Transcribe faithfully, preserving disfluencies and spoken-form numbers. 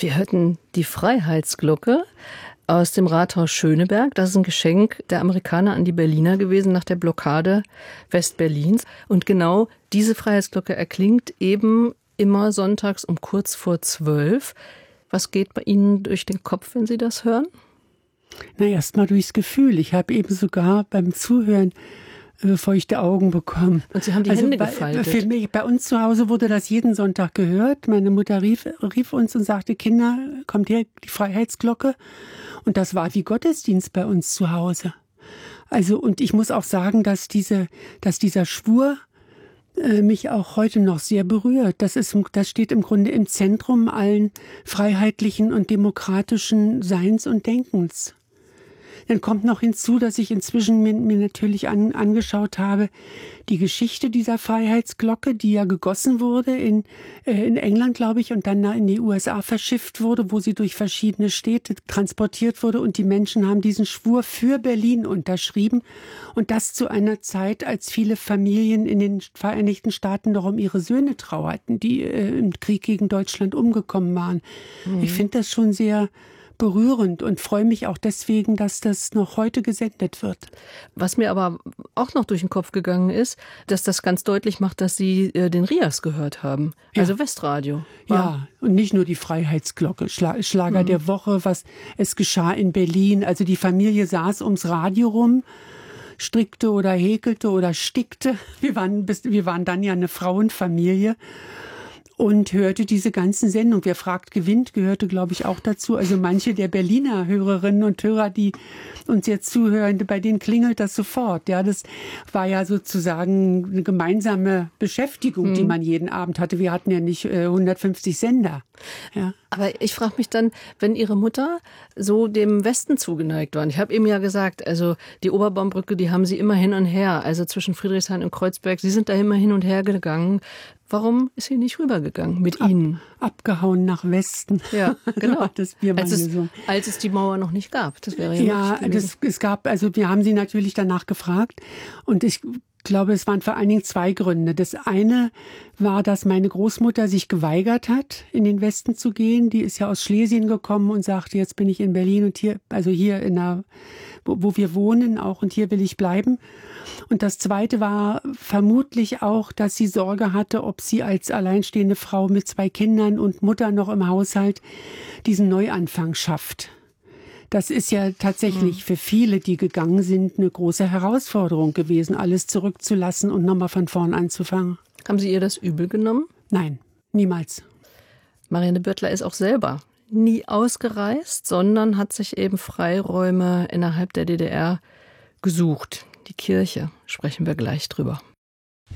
Wir hörten die Freiheitsglocke aus dem Rathaus Schöneberg. Das ist ein Geschenk der Amerikaner an die Berliner gewesen nach der Blockade Westberlins. Und genau diese Freiheitsglocke erklingt eben immer sonntags um kurz vor zwölf. Was geht bei Ihnen durch den Kopf, wenn Sie das hören? Na, erst mal durchs Gefühl. Ich habe eben sogar beim Zuhören äh, feuchte Augen bekommen. Und Sie haben die also Hände bei, gefaltet. Für mich, bei uns zu Hause wurde das jeden Sonntag gehört. Meine Mutter rief, rief uns und sagte, Kinder, kommt her, die Freiheitsglocke. Und das war wie Gottesdienst bei uns zu Hause. Also, und ich muss auch sagen, dass diese, dass dieser Schwur äh, mich auch heute noch sehr berührt. Das ist, das steht im Grunde im Zentrum allen freiheitlichen und demokratischen Seins und Denkens. Dann kommt noch hinzu, dass ich inzwischen mir, mir natürlich an, angeschaut habe, die Geschichte dieser Freiheitsglocke, die ja gegossen wurde in, äh, in England, glaube ich, und dann in die U S A verschifft wurde, wo sie durch verschiedene Städte transportiert wurde. Und die Menschen haben diesen Schwur für Berlin unterschrieben. Und das zu einer Zeit, als viele Familien in den Vereinigten Staaten noch um ihre Söhne trauerten, die äh, im Krieg gegen Deutschland umgekommen waren. Mhm. Ich finde das schon sehr berührend und freue mich auch deswegen, dass das noch heute gesendet wird. Was mir aber auch noch durch den Kopf gegangen ist, dass das ganz deutlich macht, dass Sie äh, den Rias gehört haben, also ja. Westradio. War ja, und nicht nur die Freiheitsglocke, Schla- Schlager mhm. der Woche, was es geschah in Berlin. Also die Familie saß ums Radio rum, strickte oder häkelte oder stickte. Wir waren, bis, wir waren dann ja eine Frauenfamilie. Und hörte diese ganzen Sendungen. Wer fragt, gewinnt, gehörte, glaube ich, auch dazu. Also manche der Berliner Hörerinnen und Hörer, die uns jetzt zuhören, bei denen klingelt das sofort. Ja, das war ja sozusagen eine gemeinsame Beschäftigung, mhm. die man jeden Abend hatte. Wir hatten ja nicht äh, hundertfünfzig Sender. Ja. Aber ich frage mich dann, wenn Ihre Mutter so dem Westen zugeneigt war. Ich habe eben ja gesagt, also die Oberbaumbrücke, die haben Sie immer hin und her. Also zwischen Friedrichshain und Kreuzberg, Sie sind da immer hin und her gegangen. Warum ist sie nicht rübergegangen mit Ab, Ihnen? Abgehauen nach Westen. Ja, genau. das Bier als, es, als es die Mauer noch nicht gab. Das wäre ja Ja, das, es gab, also wir haben sie natürlich danach gefragt. Und ich glaube, es waren vor allen Dingen zwei Gründe. Das eine war, dass meine Großmutter sich geweigert hat, in den Westen zu gehen. Die ist ja aus Schlesien gekommen und sagte, jetzt bin ich in Berlin und hier, also hier in der, wo, wo wir wohnen auch, und hier will ich bleiben. Und das zweite war vermutlich auch, dass sie Sorge hatte, ob sie als alleinstehende Frau mit zwei Kindern und Mutter noch im Haushalt diesen Neuanfang schafft. Das ist ja tatsächlich für viele, die gegangen sind, eine große Herausforderung gewesen, alles zurückzulassen und nochmal von vorn anzufangen. Haben Sie ihr das übel genommen? Nein, niemals. Marianne Bürtler ist auch selber nie ausgereist, sondern hat sich eben Freiräume innerhalb der D D R gesucht. Die Kirche, sprechen wir gleich drüber.